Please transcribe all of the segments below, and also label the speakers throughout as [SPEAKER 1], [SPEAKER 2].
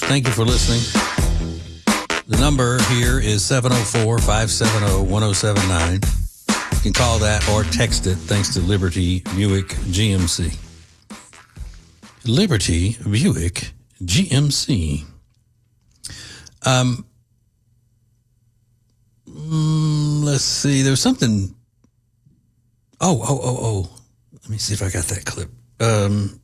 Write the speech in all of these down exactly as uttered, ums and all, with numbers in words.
[SPEAKER 1] Thank you for listening. The number here is seven oh four, five seven oh, one oh seven nine. You can call that or text it thanks to Liberty Buick G M C. Liberty Buick G M C. Um, mm, let's see. There's something. Oh, oh, oh, oh. Let me see if I got that clip. Um,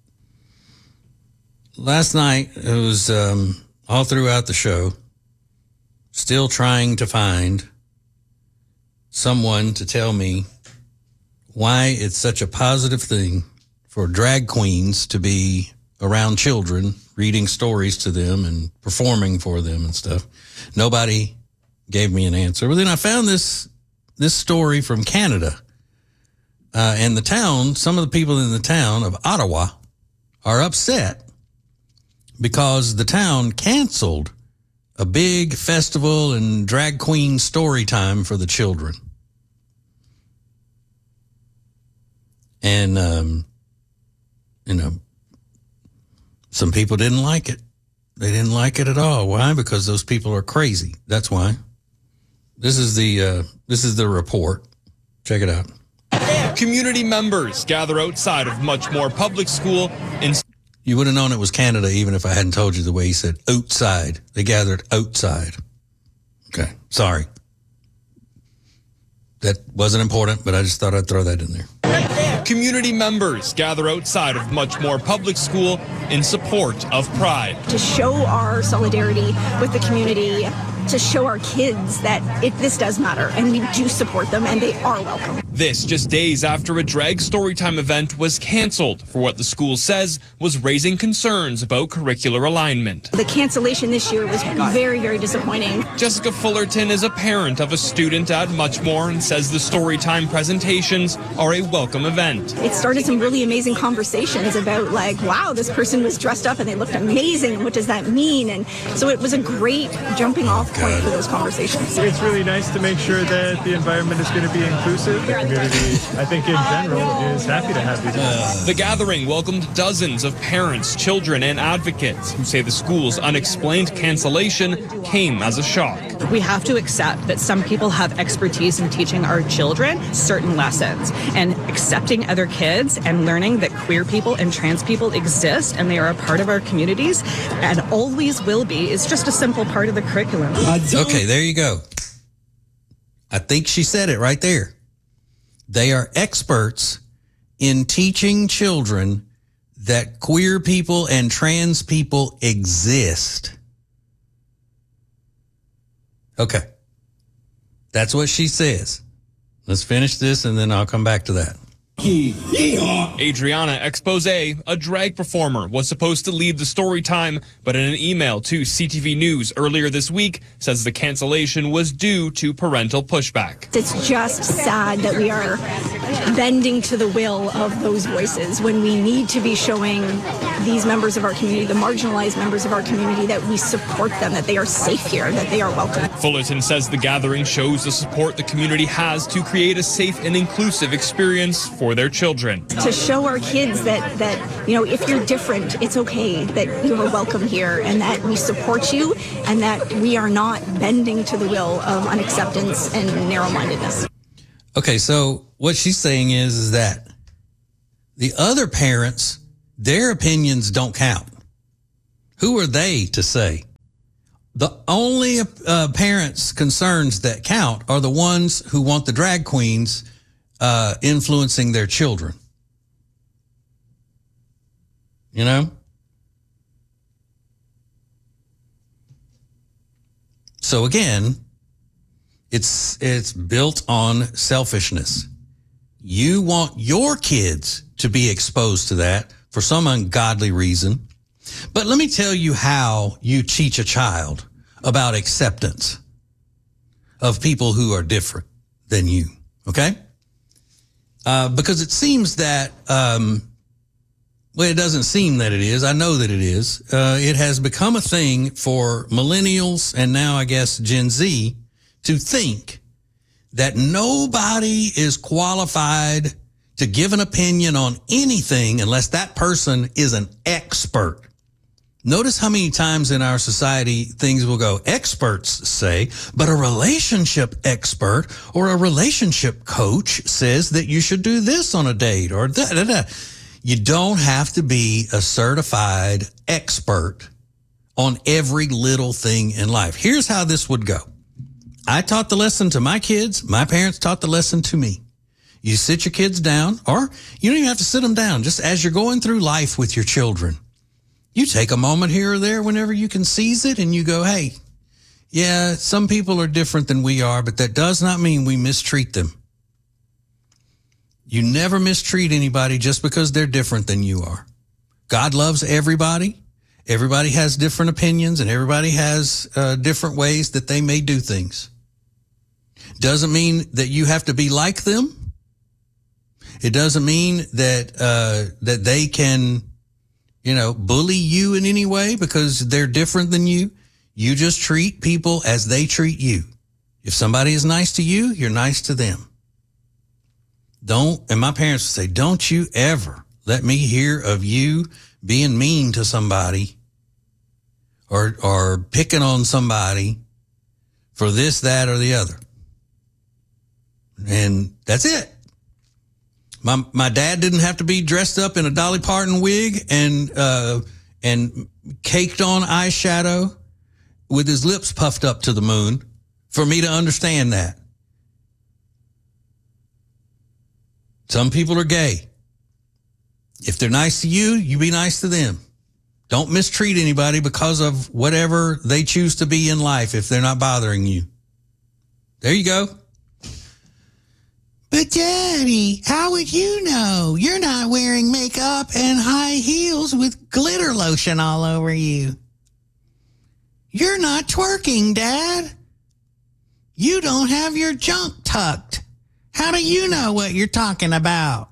[SPEAKER 1] last night, it was um, all throughout the show, still trying to find someone to tell me why it's such a positive thing for drag queens to be around children, reading stories to them and performing for them and stuff. Nobody gave me an answer. But then I found this this story from Canada. Uh, and the town, some of the people in the town of Ottawa are upset because the town canceled a big festival and drag queen story time for the children. And, um, you know, some people didn't like it. They didn't like it at all. Why? Because those people are crazy. That's why. This is the, uh, this is the report. Check it out.
[SPEAKER 2] Community members gather outside of Muchmore Public School in...
[SPEAKER 1] You would have known it was Canada even if I hadn't told you the way he said outside. They gathered outside. Okay, sorry. That wasn't important, but I just thought I'd throw that in there.
[SPEAKER 2] Community members gather outside of Muchmore Public School in support of Pride.
[SPEAKER 3] To show our solidarity with the community, to show our kids that it, this does matter and we do support them and they are welcome.
[SPEAKER 2] This just days after a drag storytime event was canceled for what the school says was raising concerns about curricular alignment.
[SPEAKER 3] The cancellation this year was very, very disappointing.
[SPEAKER 2] Jessica Fullerton is a parent of a student at Muchmore and says the storytime presentations are a welcome event.
[SPEAKER 3] It started some really amazing conversations about like, wow, this person was dressed up and they looked amazing. What does that mean? And so it was a great jumping off point for those conversations.
[SPEAKER 4] It's really nice to make sure that the environment is going to be inclusive. The community, I think in general, is happy to have these events.
[SPEAKER 2] The gathering welcomed dozens of parents, children, and advocates who say the school's unexplained cancellation came as a shock.
[SPEAKER 5] We have to accept that some people have expertise in teaching our children certain lessons, and accepting other kids and learning that queer people and trans people exist and they are a part of our communities and always will be is just a simple part of the curriculum.
[SPEAKER 1] Okay, there you go. I think she said it right there. They are experts in teaching children that queer people and trans people exist. Okay. That's what she says. Let's finish this and then I'll come back to that.
[SPEAKER 2] Adriana Expose, a drag performer, was supposed to lead the story time, but in an email to C T V News earlier this week says the cancellation was due to parental pushback.
[SPEAKER 3] It's just sad that we are bending to the will of those voices when we need to be showing these members of our community, the marginalized members of our community, that we support them, that they are safe here, that they are welcome.
[SPEAKER 2] Fullerton says the gathering shows the support the community has to create a safe and inclusive experience for their children.
[SPEAKER 3] To show our kids that, that, you know, if you're different, it's okay, that you are welcome here and that we support you and that we are not bending to the will of unacceptance and narrow-mindedness.
[SPEAKER 1] Okay, so what she's saying is, is that the other parents, their opinions don't count. Who are they to say? The only uh, parents' concerns that count are the ones who want the drag queens uh, influencing their children. You know? So again, it's it's built on selfishness. You want your kids to be exposed to that for some ungodly reason. But let me tell you how you teach a child about acceptance of people who are different than you, okay? Uh, because it seems that, um, well, it doesn't seem that it is. I know that it is. Uh, it has become a thing for millennials and now, I guess, Gen Z to think that nobody is qualified to give an opinion on anything unless that person is an expert. Notice how many times in our society things will go, experts say, but a relationship expert or a relationship coach says that you should do this on a date or da da da. You don't have to be a certified expert on every little thing in life. Here's how this would go. I taught the lesson to my kids. My parents taught the lesson to me. You sit your kids down, or you don't even have to sit them down. Just as you're going through life with your children, you take a moment here or there whenever you can seize it and you go, hey, yeah, some people are different than we are, but that does not mean we mistreat them. You never mistreat anybody just because they're different than you are. God loves everybody. Everybody has different opinions and everybody has uh, different ways that they may do things. Doesn't mean that you have to be like them. It doesn't mean that uh, that they can, you know, bully you in any way because they're different than you. You just treat people as they treat you. If somebody is nice to you, you're nice to them. Don't, and my parents would say, don't you ever let me hear of you being mean to somebody or or picking on somebody for this, that, or the other. And that's it. My my dad didn't have to be dressed up in a Dolly Parton wig and uh, and caked on eyeshadow with his lips puffed up to the moon for me to understand that. Some people are gay. If they're nice to you, you be nice to them. Don't mistreat anybody because of whatever they choose to be in life if they're not bothering you. There you go. But Daddy, how would you know? You're not wearing makeup and high heels with glitter lotion all over you. You're not twerking, Dad. You don't have your junk tucked. How do you know what you're talking about?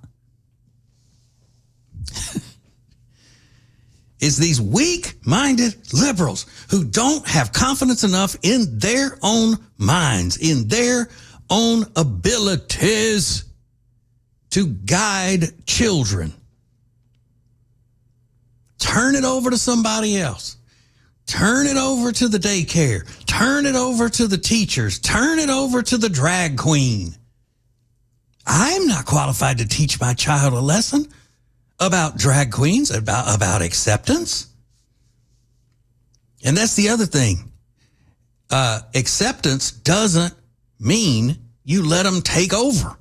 [SPEAKER 1] It's these weak-minded liberals who don't have confidence enough in their own minds, in their own abilities to guide children. Turn it over to somebody else. Turn it over to the daycare. Turn it over to the teachers. Turn it over to the drag queen. I'm not qualified to teach my child a lesson about drag queens, about, about acceptance. And that's the other thing. Uh, acceptance doesn't mean you let them take over.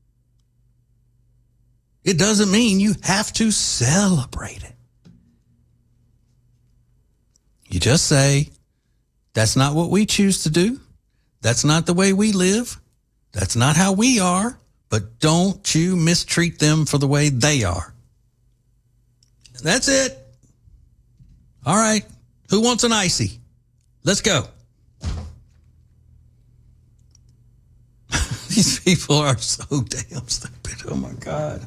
[SPEAKER 1] It doesn't mean you have to celebrate it. You just say, that's not what we choose to do. That's not the way we live. That's not how we are. But don't you mistreat them for the way they are. That's it. All right. Who wants an icy? Let's go. These people are so damn stupid. Oh, my God.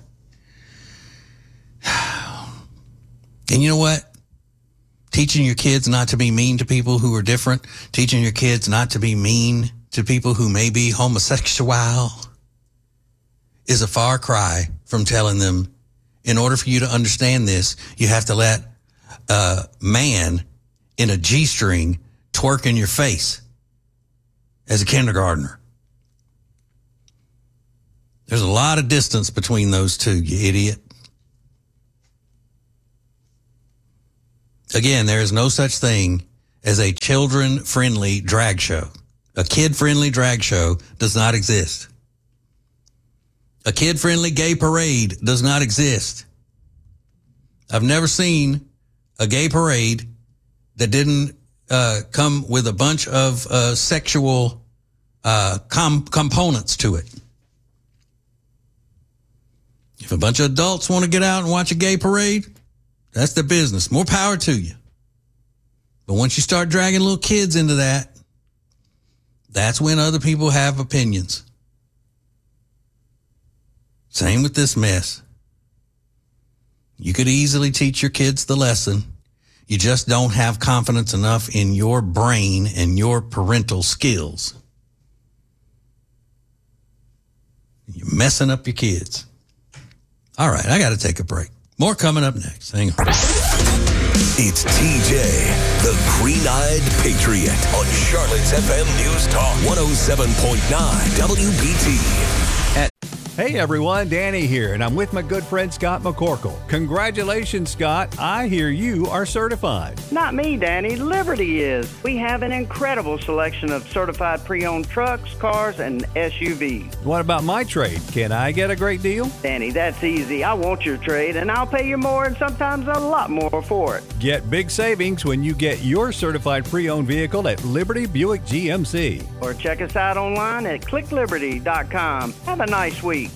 [SPEAKER 1] And you know what? Teaching your kids not to be mean to people who are different, teaching your kids not to be mean to people who may be homosexual is a far cry from telling them, in order for you to understand this, you have to let a man in a G-string twerk in your face as a kindergartner. There's a lot of distance between those two, you idiot. Again, there is no such thing as a children-friendly drag show. A kid-friendly drag show does not exist. A kid-friendly gay parade does not exist. I've never seen a gay parade that didn't uh, come with a bunch of uh, sexual uh, com- components to it. If a bunch of adults want to get out and watch a gay parade, that's their business. More power to you. But once you start dragging little kids into that, that's when other people have opinions. Same with this mess. You could easily teach your kids the lesson. You just don't have confidence enough in your brain and your parental skills. You're messing up your kids. All right, I got to take a break. More coming up next. Hang on.
[SPEAKER 6] It's T J, the green-eyed patriot, on Charlotte's F M News Talk one oh seven point nine W B T.
[SPEAKER 7] Hey everyone, Danny here, and I'm with my good friend Scott McCorkle. Congratulations, Scott. I hear you are certified.
[SPEAKER 8] Not me, Danny. Liberty is. We have an incredible selection of certified pre-owned trucks, cars, and S U Vs.
[SPEAKER 7] What about my trade? Can I get a great deal?
[SPEAKER 8] Danny, that's easy. I want your trade, and I'll pay you more and sometimes a lot more for it.
[SPEAKER 7] Get big savings when you get your certified pre-owned vehicle at Liberty Buick G M C.
[SPEAKER 8] Or check us out online at click liberty dot com. Have a nice week.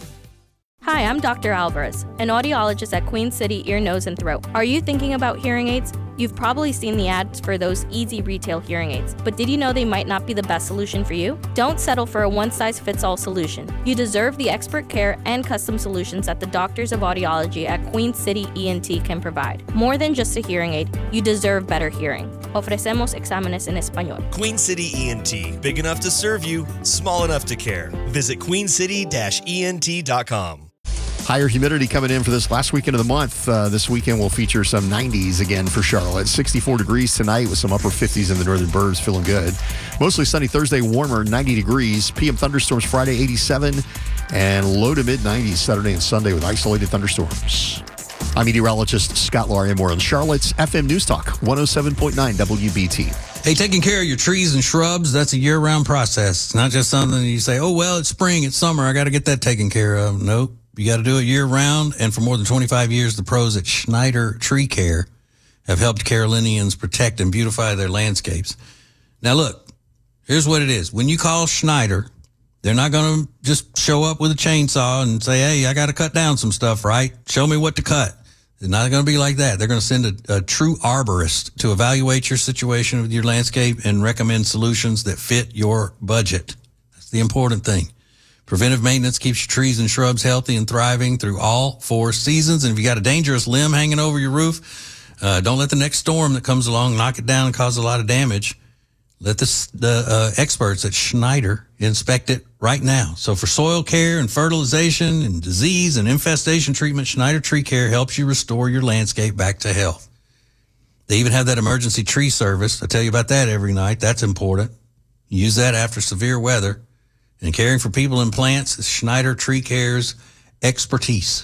[SPEAKER 9] Hi, I'm Doctor Alvarez, an audiologist at Queen City Ear, Nose, and Throat. Are you thinking about hearing aids? You've probably seen the ads for those easy retail hearing aids, but did you know they might not be the best solution for you? Don't settle for a one-size-fits-all solution. You deserve the expert care and custom solutions that the doctors of audiology at Queen City E N T can provide. More than just a hearing aid, you deserve better hearing. Ofrecemos exámenes en español.
[SPEAKER 10] Queen City E N T, big enough to serve you, small enough to care. Visit queen city dash E N T dot com.
[SPEAKER 11] Higher humidity coming in for this last weekend of the month. Uh, this weekend will feature some nineties again for Charlotte. sixty-four degrees tonight with some upper fifties in the northern burbs, feeling good. Mostly sunny Thursday, warmer, ninety degrees. P M thunderstorms Friday, eighty-seven. And low to mid nineties Saturday and Sunday with isolated thunderstorms. I'm meteorologist Scott Larimore on Charlotte's F M News Talk, one oh seven point nine W B T.
[SPEAKER 1] Hey, taking care of your trees and shrubs, that's a year-round process. It's not just something you say, oh, well, it's spring, it's summer, I got to get that taken care of. Nope. You got to do it year-round, and for more than twenty-five years, the pros at Schneider Tree Care have helped Carolinians protect and beautify their landscapes. Now, look, here's what it is. When you call Schneider, they're not going to just show up with a chainsaw and say, hey, I got to cut down some stuff, right? Show me what to cut. It's not going to be like that. They're going to send a, a true arborist to evaluate your situation with your landscape and recommend solutions that fit your budget. That's the important thing. Preventive maintenance keeps your trees and shrubs healthy and thriving through all four seasons. And if you got a dangerous limb hanging over your roof, uh, don't let the next storm that comes along knock it down and cause a lot of damage. Let the, the uh, experts at Schneider inspect it right now. So for soil care and fertilization and disease and infestation treatment, Schneider Tree Care helps you restore your landscape back to health. They even have that emergency tree service. I tell you about that every night. That's important. Use that after severe weather. And caring for people and plants is Schneider Tree Care's expertise.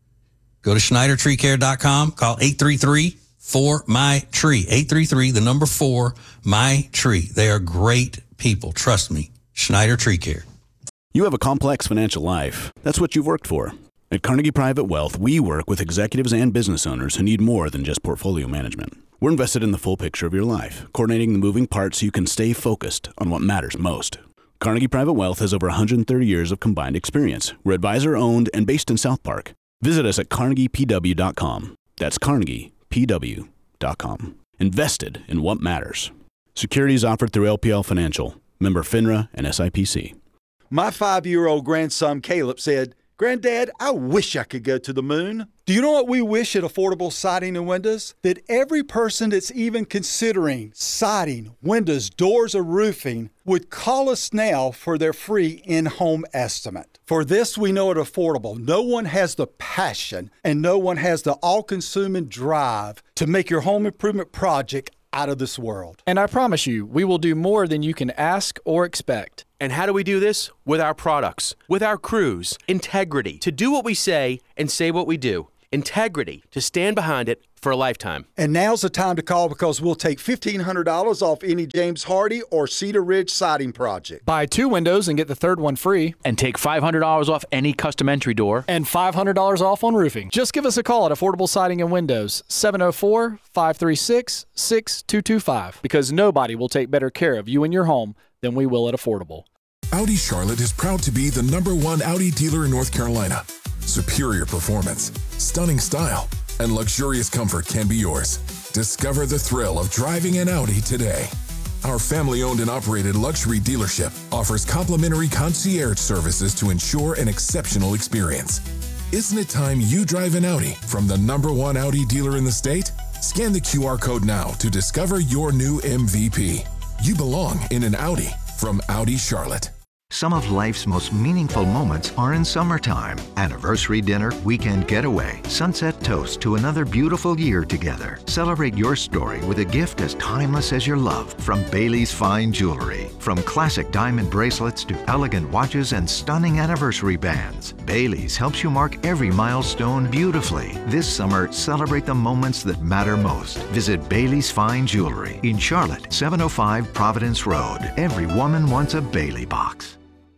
[SPEAKER 1] Go to Schneider Tree Care dot com. Call eight three three, four, M Y, T R E E. eight three three, the number four, M Y, T R E E. They are great people. Trust me. Schneider Tree Care.
[SPEAKER 12] You have a complex financial life. That's what you've worked for. At Carnegie Private Wealth, we work with executives and business owners who need more than just portfolio management. We're invested in the full picture of your life, coordinating the moving parts so you can stay focused on what matters most. Carnegie Private Wealth has over one hundred thirty years of combined experience. We're advisor-owned and based in South Park. Visit us at carnegie p w dot com. That's carnegie p w dot com. Invested in what matters. Securities offered through L P L Financial, member FINRA and S I P C.
[SPEAKER 13] My five-year-old grandson Caleb said, Granddad, I wish I could go to the moon. Do you know what we wish at Affordable Siding and Windows? That every person that's even considering siding, windows, doors, or roofing would call us now for their free in-home estimate. For this, we know at Affordable, no one has the passion and no one has the all-consuming drive to make your home improvement project out of this world.
[SPEAKER 14] And I promise you, we will do more than you can ask or expect.
[SPEAKER 15] And how do we do this? With our products, with our crews, integrity, to do what we say and say what we do. Integrity, to stand behind it for a lifetime.
[SPEAKER 13] And now's the time to call because we'll take fifteen hundred dollars off any James Hardy or Cedar Ridge siding project.
[SPEAKER 14] Buy two windows and get the third one free.
[SPEAKER 16] And take five hundred dollars off any custom entry door.
[SPEAKER 14] And five hundred dollars off on roofing. Just give us a call at Affordable Siding and Windows, seven oh four, five three six, six two two five. Because nobody will take better care of you and your home than we will at Affordable.
[SPEAKER 17] Audi Charlotte is proud to be the number one Audi dealer in North Carolina. Superior performance, stunning style, and luxurious comfort can be yours. Discover the thrill of driving an Audi today. Our family-owned and operated luxury dealership offers complimentary concierge services to ensure an exceptional experience. Isn't it time you drive an Audi from the number one Audi dealer in the state? Scan the Q R code now to discover your new M V P. You belong in an Audi from Audi Charlotte.
[SPEAKER 18] Some of life's most meaningful moments are in summertime. Anniversary dinner, weekend getaway, sunset toast to another beautiful year together. Celebrate your story with a gift as timeless as your love from Bailey's Fine Jewelry. From classic diamond bracelets to elegant watches and stunning anniversary bands, Bailey's helps you mark every milestone beautifully. This summer, celebrate the moments that matter most. Visit Bailey's Fine Jewelry in Charlotte, seven oh five Providence Road. Every woman wants a Bailey box.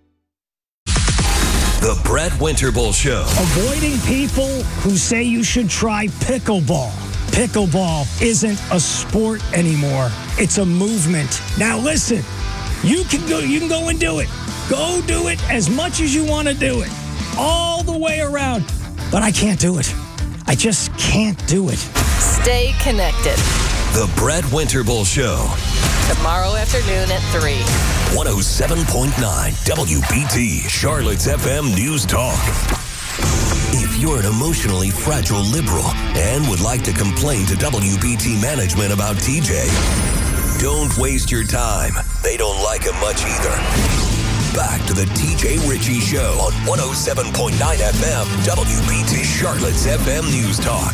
[SPEAKER 6] The Brett Winterble Show.
[SPEAKER 19] Avoiding people who say you should try pickleball. Pickleball isn't a sport anymore. It's a movement. Now listen, you can go you can go and do it. Go do it as much as you want to do it. All the way around. But I can't do it. I just can't do it.
[SPEAKER 20] Stay connected.
[SPEAKER 6] The Brett Winterble Show.
[SPEAKER 20] Tomorrow afternoon at three.
[SPEAKER 6] one oh seven point nine W B T, Charlotte's F M News Talk. If you're an emotionally fragile liberal and would like to complain to W B T management about T J, don't waste your time. They don't like him much either. Back to the T J Ritchie Show on one oh seven point nine F M W B T, Charlotte's F M News Talk.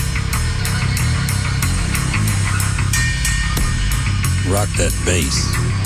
[SPEAKER 1] Rock that bass.